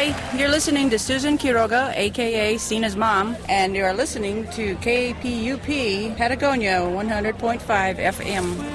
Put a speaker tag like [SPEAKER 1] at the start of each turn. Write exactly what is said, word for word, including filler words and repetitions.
[SPEAKER 1] Hi, you're listening to Susan Quiroga, a k a. Cena's mom, and you're listening to K P U P Patagonia one hundred point five F M.